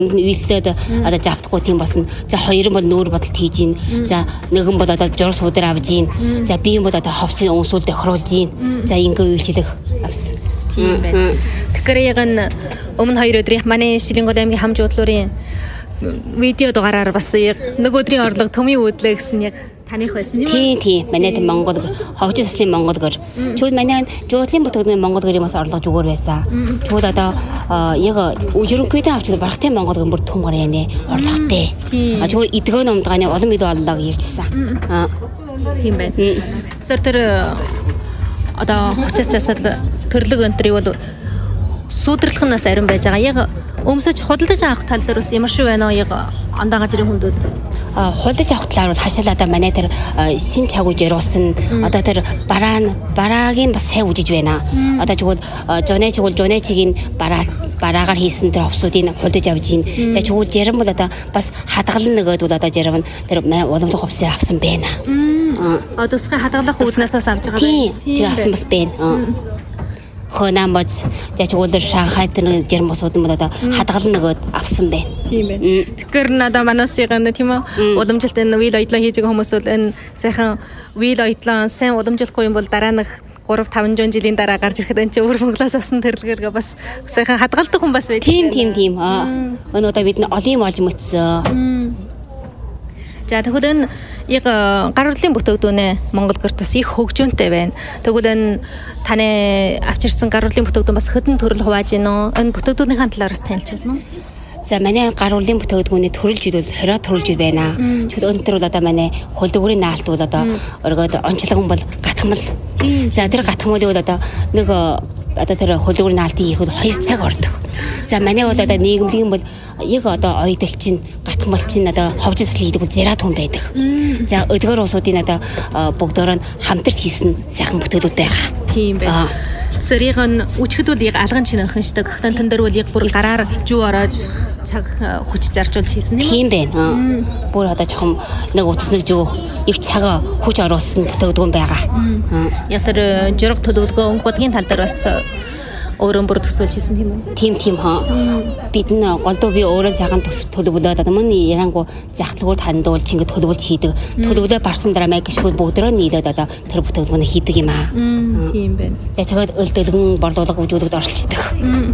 үйлдэлд одоо завдахгүй тийм болсон. За хоёр нь бол нүүр бодолт хийж гин. За нэгэн бол одоо жур суудар авж гин. За би юм бол одоо ховсын өмсүүлд тохируулж гин. За ингээ үйлчлэх авсан. Тийм байна. Тэгэхээр яг нь өмнө 2 өдрийн манай Шилэнгол аймгийн хамж уудлуурын видео дугаараар бас яг нэг өдрийн орлого төмийн өөдлөө гэсэн яг таних байсан юм уу? Тийм. Манайд Монгол ховжил заслын Монгол гэр. Чүүд манай жуудлын бүтээгдэхүүн Монгол гэрийн бас орлого зүгээр байсан. Чүүд одоо яг ерөнхийдөө авч барахтай Монгол гэр бүр том гар яаны орлоготой. Чүүд эдгөө номдгааны олон илүү оллоо ярьжсэн. Тийм байна. Тэгэхээр тэр одоо хочис засал төрлөг өнтрийг бол сүйдэрлэх нь бас ариун байж байгаа. Яг өмсөж худалдаж авах тал дээр бас ямар шиг байна уу яг андаа газрын хүндүүд? Худалдаж авах талаар бол хашаал одоо манай тэр шин чагууж яриулсан одоо тэр бараагийн бас сайн үжиж байна. Одоо чигвэл жонэчгийн бараагаар хийсэн тэр ховсуудыг худалдаж авж гин. Тэгээ чигвэл жарим бол одоо бас хадгалан нөгөөд бол одоо жарим тэр уламжлах ховсыг авсан байна. Тусгай хадгалах үүднээс авч байгаа байна. Тийм авсан бас байна. Хонамбац жачгуулэр Шанхай тэр жирмосууд нь одоо хадгалан нөгөөд авсан байна. Тийм байна. Тэгэхээр надаа манаас яг тийм үү уламжилт энэ вил ойдлоо хийж байгаа хүмүүс бол энэ сайхан вил ойдлоо сайн уламжлахгүй юм бол дараа нэг 3-5 жилийн дараа гарч ирэхэд энэ чинь өвөр Монголоос авсан тэрлэгээр бас сайхан хадгалдаг хүн бас байдаг. Тийм. Өнөө одоо бид олон юм олж мөцсөн. За тэгвэл энэ яг гар урлын бүтээгдэхүүн Монгол гэрт бас их хөгжөөнтэй байна. Тэгвэл энэ таны авчирсан гар урлын бүтээгдэхүүн бас хэдэн төрөл хувааж гинөө? Энэ бүтээгдэхүүнийхэн талаар бас танилж байна уу? За манай гар урлын бүтээгдэхүүний төрөлжүүд бол 20 төрөлжүүд байна. Чүд өнтөр бол одоо манай хөлдөгрийн наалт бол одоо өргөд онцлогон бол гатхмал. За тэр гатхмалыг бол одоо нэг одоо тэр хөлдөгрийн наалтыг хийхэд 2 цаг ордог. За манай бол одоо нийгэмлэгийн бол яг одоо ойдол чинь гатхмал чинь одоо ховжил хийдэг бол зэрат хүн байдаг. За өдгөр усуудын одоо бүгдөө нь хамтарч хийсэн сайхан бүтээгдэхүүд байгаа. Тийм байна. Сэрийг нь үчихэд бол яг алган чинхэн штэ гэхдээ тэн дээр бол яг бүр гараар жүү ороод цаг хүч зарчуулж хийсэн юм. Тийм байна. Бүр одоо жоохон нэг утас нэг жүү их цаг хүч оруулсан бүтээгдэхүүн байгаа. Яг тэр жураг төлөвлөгөө өнгө бодгийн тал дээр бас өөрөө бүр төсөөлж хийсэн тийм үү? Тийм хаа. Бид нь голдуу би өөрөө сайхан төлөвлөлөөд одоо мөн ярангу захтлагууд хандуулж ингэ төлөвлөж хийдэг. Төлөвлөө барсан дараа маяг гişгүүд бүгдөө нийлээд одоо тэр бүтээгдэхүүн хийдэг юм аа. Тийм байна. За чигээд өлтөлгөн борлуулга үзүүлэгд оролцдог.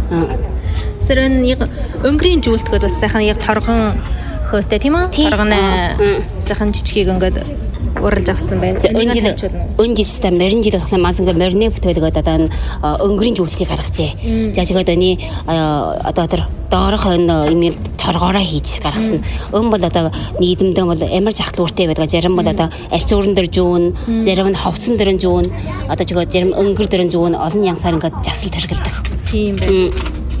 Тэр энэ яг өнгөрийн зүйлтгээд бас сайхан яг торгон хөөтэй тийм үү? Торгоны сайхан жижигийг ингээд уралж авсан байна. Өн жилдээ морин жил болох мас ингээд морины бүтээлгээд одоо өнгөрийн зүйлтийг гаргажээ. За чигээд оны одоо тэр доорох имэйл торгоороо хийж гаргасан. Өн бол одоо нийгэмдээ бол ямар жахлууртай байдаг. Зарим бол одоо аль зүрэн дээр жүүн, зарим нь ховцсон дээр жүүн, одоо чигээд зарим өнгөр дээр жүүн олон янсаар ингээд жасал тэргэлдэг. Тийм байна.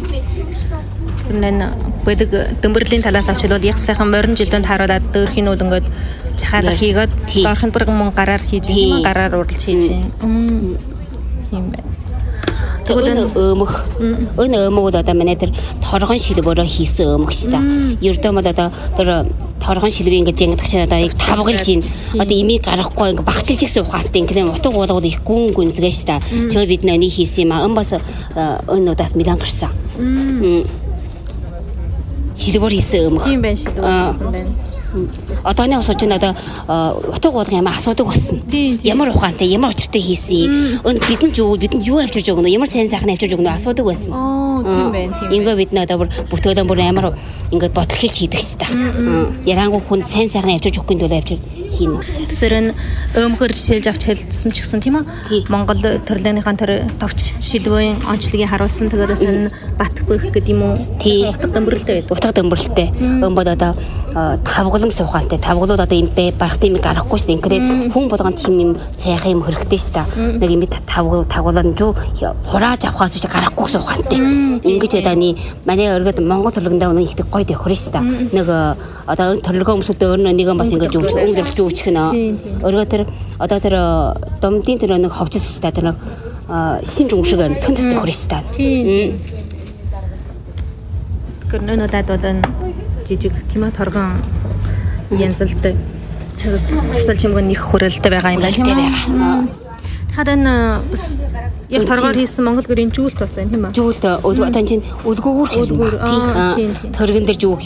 Нэн bëдэг дөмбөрлийн талаас авч бол яг сайхан морин жилдэнд харуулад дөөрхийн үл ингээд чахаалга хийгээд доорхын бүр мөн гараар хийж юм гараар уралж хийж юм. Тийм байна. Тэгвэл өнөө бол одоо манай тэр торгон шилбөрөө хийсэн өмг шүү дээ. Ердөө бол одоо тэр торгон шилбэрийг ингээд янгадах чинь одоо яг тавгалж ийн. Одоо имийг гаргахгүй ингээд багчилж гисэн ухаантай ингээд утга уулгууд их гүн гүнзгээ шүү дээ. Чөө бид нэ хийсэн юм аа. Бас өнөөдөөс милан гарсан. Шилбэр хийсэн өмг. Тийм байна шилбэр хийсэн байна. Одооны усууч нь одоо утга уулгын ямар асуудаг болсон. Ямар ухаантай, ямар учиртай хийсэн. Бидэнд юу авчирж өгнө, ямар сайн сайхан авчирж өгнө асуудаг байсан. Тийм байна. Ингээ бид нэ одоо бүтээгдэхүүн бүр ямар ингээд бодлол хийж хийдэг ч та. Ярангуй хүн сайн сайхан авчирж өгөхгүй тул авчир хийнэ. Тэсэр нь өмхөр жишээлж авч хэлсэн ч гэсэн тийм үү? Монгол төрлөөнийхэн тэр товч шилбэрийн онцлогийг харуулсан. Тэгээс энэ бат бөх гэдэг юм уу? Утга дөмбөрлөлтэй байдаг. Утга дөмбөрлөлтэй. Өмбод одоо тавгалан суухантай. Тавгалууд одоо юм бэ барахтай юм гарахгүй шүү дээ. Ингээд хүн болгонд тийм юм сайхан юм хэрэгтэй шүү дээ. Нэг юм тавгалан жуу хурааж авахаас биш гарахгүй суухантай. Ингэж яданы манай өргөд Монгол төрлөгэндээ үнэн ихтэй гоё тохирно шүү дээ. Нэг одоо төрлөгөө өмсөлтөө өөрөө нэг юм бас ингэж өнгөрч үүсгэх нэ. Өргөө тэр одоо тэр домдын тэр нэг ховжил шүү дээ. Тэр шинж өмшиг төндөс тохирно шүү дээ. Гэрнөнөдад одоо жижиг тийм ээ торгон янзалтай цасал чимгэн их хүрээлтэй байгаа юм байна. Хадан бас яг торгоор хийсэн Монгол гэрийн жүүлт бас байна тийм үү? Жүүлт одоо чинь үлгүүр хэлнэ. Тийм. Төргөн дээр жүүх